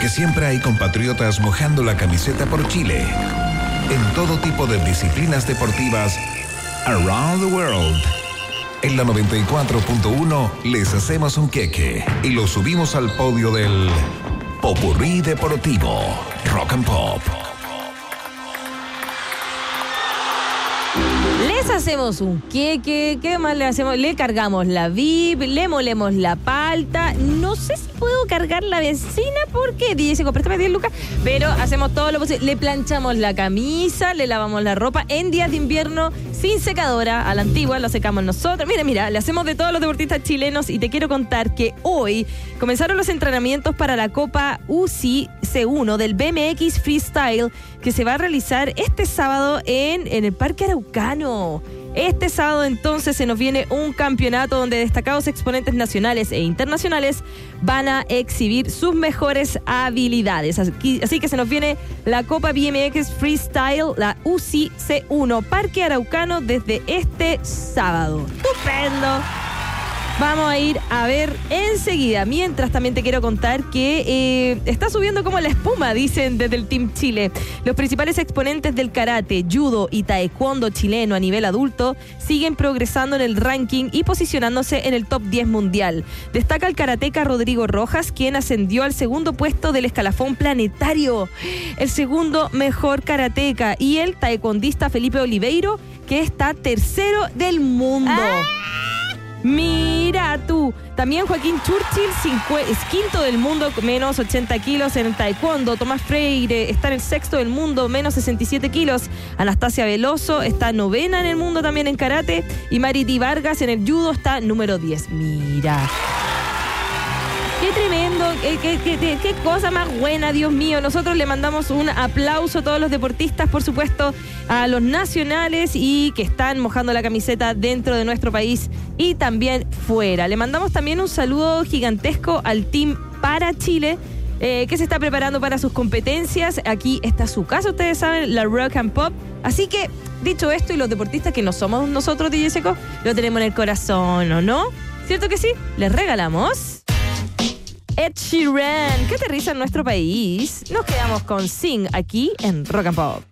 Porque siempre hay compatriotas mojando la camiseta por Chile. En todo tipo de disciplinas deportivas, around the world. En la 94.1 les hacemos un queque y lo subimos al podio del Popurrí Deportivo Rock and Pop. Les hacemos un queque, ¿qué más le hacemos? Le cargamos la VIP, le molemos la palta. No sé si puedo cargar la vecina porque dice, préstame 10 lucas, pero hacemos todo lo posible. Le planchamos la camisa, le lavamos la ropa en días de invierno sin secadora, a la antigua, lo secamos nosotros. Mira, le hacemos de todos los deportistas chilenos y te quiero contar que hoy comenzaron los entrenamientos para la Copa UCI C1 del BMX Freestyle que se va a realizar este sábado en el Parque Araucano. Este sábado entonces se nos viene un campeonato donde destacados exponentes nacionales e internacionales van a exhibir sus mejores habilidades. Así que se nos viene la Copa BMX Freestyle, la UCI C1, Parque Araucano desde este sábado. ¡Estupendo! Vamos a ir a ver enseguida. Mientras también te quiero contar que está subiendo como la espuma, dicen desde el Team Chile. Los principales exponentes del karate, judo y taekwondo chileno a nivel adulto siguen progresando en el ranking y posicionándose en el top 10 mundial. Destaca el karateca Rodrigo Rojas, quien ascendió al segundo puesto del escalafón planetario. El segundo mejor karateca. Y el taekwondista Felipe Oliveiro, que está tercero del mundo. Mira tú. También Joaquín Churchill es quinto del mundo, menos 80 kilos en el taekwondo. Tomás Freire está en el sexto del mundo, menos 67 kilos. Anastasia Veloso está novena en el mundo también en karate. Y Mariti Vargas en el judo está número 10. Mira. ¡Qué tremendo! Qué cosa más buena, Dios mío! Nosotros le mandamos un aplauso a todos los deportistas, por supuesto, a los nacionales y que están mojando la camiseta dentro de nuestro país y también fuera. Le mandamos también un saludo gigantesco al Team Para Chile, que se está preparando para sus competencias. Aquí está su casa, ustedes saben, la Rock and Pop. Así que, dicho esto, y los deportistas que no somos nosotros, DJ Seco, lo tenemos en el corazón, ¿o no? ¿Cierto que sí? Les regalamos Ed Sheeran, que aterriza en nuestro país. Nos quedamos con Sing aquí en Rock and Pop.